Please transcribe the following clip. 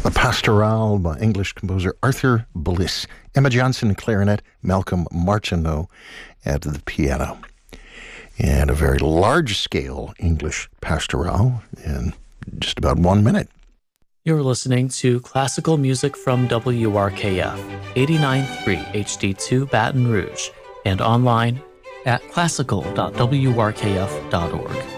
The Pastorale by English composer Arthur Bliss. Emma Johnson, clarinet, Malcolm Martineau at the piano. And a very large-scale English pastorale in just about 1 minute. You're listening to classical music from WRKF, 89.3 HD2 Baton Rouge, and online at classical.wrkf.org.